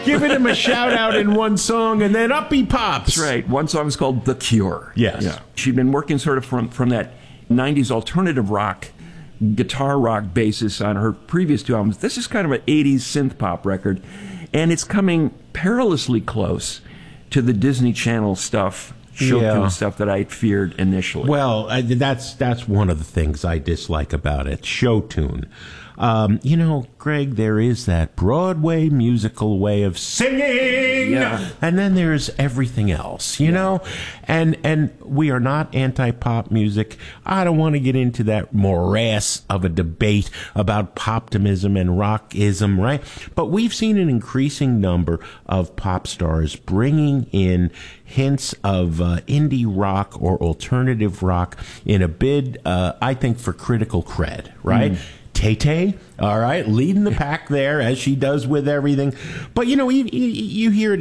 giving him a shout out in one song, and then up he pops. That's right. One song is called The Cure. Yes. Yeah. She'd been working sort of from that 90s alternative rock, guitar rock basis on her previous two albums. This is kind of an 80s synth pop record, and it's coming perilously close to the Disney Channel stuff, show stuff that I feared initially. Well, that's one of the things I dislike about it. Show tune. Greg, there is that Broadway musical way of singing, and then there's everything else, you know? And we are not anti-pop music. I don't want to get into that morass of a debate about poptimism and rockism, right? But we've seen an increasing number of pop stars bringing in hints of indie rock or alternative rock in a bid, I think, for critical cred, right? Tay-Tay, all right, leading the pack there, as she does with everything. But, you hear it